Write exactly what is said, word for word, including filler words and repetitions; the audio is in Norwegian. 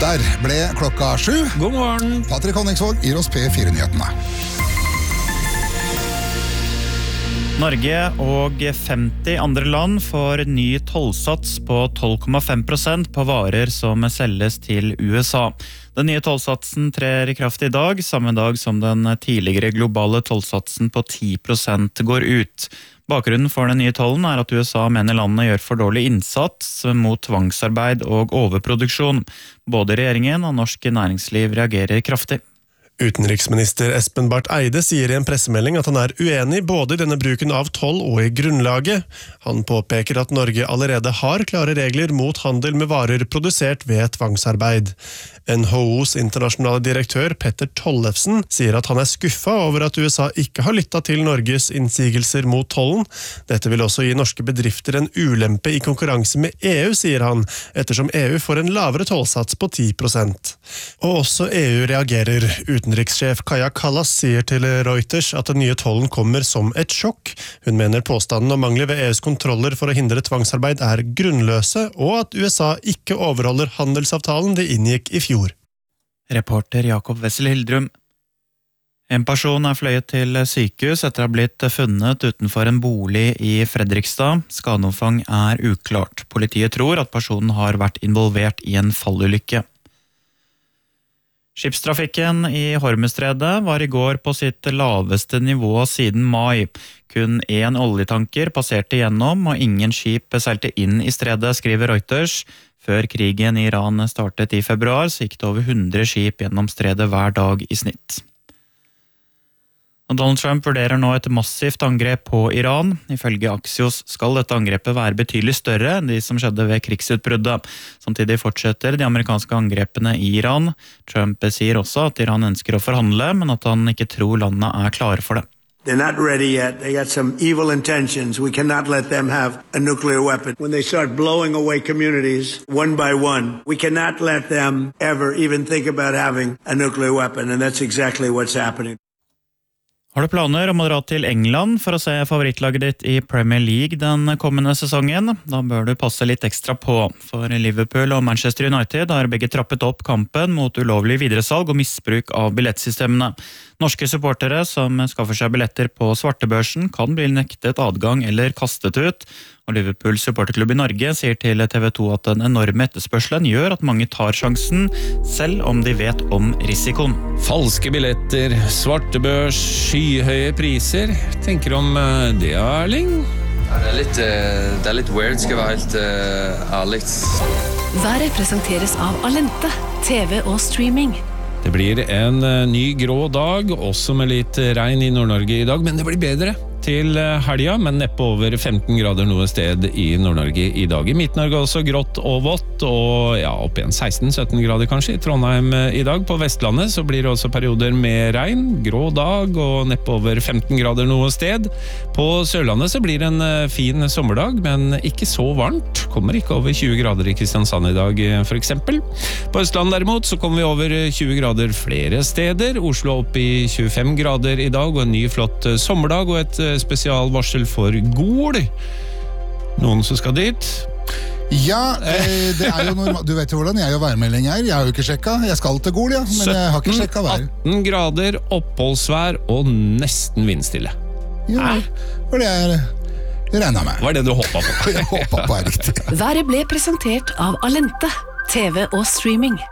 Der ble klokka sju. God morgen. Patrick Honningsvåg gir oss P fire-nyhetene. Norge og femti andre land får ny tollsats på tolv komma fem prosent på varer som selges til U S A. Den nye tollsatsen trer i kraft i dag, samme dag som den tidligere globale tollsatsen på ti prosent går ut. Bakgrunnen for den nye tollen er at U S A mener landet gjør for dårlig innsats mot tvangsarbeid og overproduksjon. Både regjeringen og norsk næringsliv reagerer kraftig. Utenriksminister Espen Barth Eide sier i en pressemelding at han er uenig både i denne bruken av toll og i grunnlaget. Han påpeker at Norge allerede har klare regler mot handel med varer produsert ved tvangsarbeid. N H O's internasjonale direktør Petter Tollefsen sier at han er skuffa over at U S A ikke har lyttet til Norges innsigelser mot tollen. Dette vil også gi norske bedrifter en ulempe i konkurranse med E U, sier han, ettersom E U får en lavere tollsats på ti prosent. Og også E U reagerer. Utenrikssjef Kaja Kallas sier til Reuters at den nye tollen kommer som et sjokk. Hun mener påstanden om mangler ved E U's kontroller for å hindre tvangsarbeid er grunnløse, og at U S A ikke overholder handelsavtalen de inngikk i fjor. Reporter Jakob Wessel Hildrum. En person er fløyet til sykehus etter å ha blitt funnet utenfor en bolig i Fredrikstad. Skadeomfang er uklart. Politiet tror at personen har vært involvert i en fallulykke. Skipstrafikken i Hormuzstredet var i går på sitt laveste nivå siden mai. Kun én oljetanker passerte gjennom, og ingen skip seilte inn i stredet, skriver Reuters. Før krigen i Iran startet i februar, så gikk det over hundre skip gjennom stredet hver dag i snitt. Og Donald Trump vurderer nå et massivt angrep på Iran. Ifølge Axios skal dette angrepet være betydelig større enn de som skjedde ved krigsutbruddet. Samtidig fortsetter de amerikanske angrepene i Iran. Trump sier også at Iran ønsker å forhandle, men at han ikke tror landet er klare for det. They're not ready yet. They got some evil intentions. We cannot let them have a nuclear weapon. When they start blowing away communities one by one, we cannot let them ever even think about having a nuclear weapon. And that's exactly what's happening. Har du planer om å dra til England for å se favorittlaget ditt i Premier League den kommende sesongen? Da bør du passe litt ekstra på, for Liverpool og Manchester United har begge trappet opp kampen mot ulovlig videresalg og misbruk av billettsystemene. Norske supportere som skaffer seg billetter på svartebørsen kan bli nektet adgang eller kastet ut, og Liverpool supporterklubb i Norge sier til T V to at den enorme etterspørselen gjør at mange tar sjansen, selv om de vet om risikoen. Falske billetter, svartebørs, skyhøye priser. Tenker om det, Erling? Ja, det er litt, det er litt weird, skal være helt uh, ærlig. Været presenteres av Alente, T V og streaming. Det blir en ny grå dag, også med litt regn i Nord-Norge i dag, men det blir bedre til helga, men neppe over femten grader noe sted i Nord-Norge i dag. I Midt-Norge også grått og vått, og ja, opp igjen seksten sytten grader kanskje i Trondheim i dag. På Vestlandet så blir det også perioder med regn, grå dag og neppe over femten grader noe sted. På Sørlandet så blir det en fin sommerdag, men ikke så varmt. Kommer ikke over tjue grader i Kristiansand i dag, for eksempel. På Østland derimot så kommer vi over tjue grader flere steder. Oslo opp i tjuefem grader i dag, og en ny flott sommerdag, og et spesialvarsel for Gol. Noen som skal dit? Ja, eh, det er jo normalt. Du vet jo hvordan jeg og værmelding er. Jeg har jo ikke sjekket. Jeg skal til Gol, ja, men jeg har ikke sjekket vær. atten grader, oppholdsvær og nesten vindstille. Ja, for det er jeg regner med. Hva er det du håpet på? Jeg håpet på er riktig. Været ble presentert av Alente, T V og streaming.